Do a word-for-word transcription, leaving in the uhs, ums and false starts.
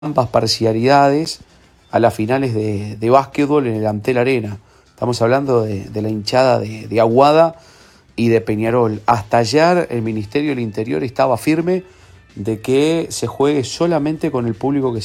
ambas parcialidades a las finales de, de básquetbol en el Antel Arena. Estamos hablando de, de la hinchada de, de Aguada y de Peñarol. Hasta ayer el Ministerio del Interior estaba firme de que se juegue solamente con el público que